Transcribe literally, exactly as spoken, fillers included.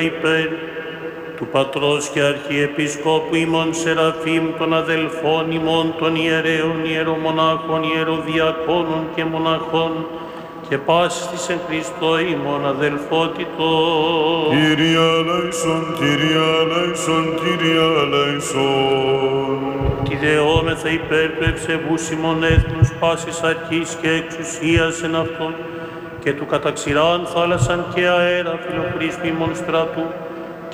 υπέρ του Πατρός και Αρχιεπισκόπου ημών Σεραφείμ των αδελφών ημών των ιερέων, ιερομονάχων, ιεροδιακόνων και μοναχών και πάσης της εν Χριστώ ημών αδελφότητος. Κύριε ελέησον, Κύριε ελέησον, Κύριε ελέησον. Τη δεόμεθα υπέρ του ευσεβούς ημών έθνους πάσης αρχής και εξουσίας εν αυτόν και του καταξηράν θάλασσαν και αέρα φιλοχρήστου ημών στρατού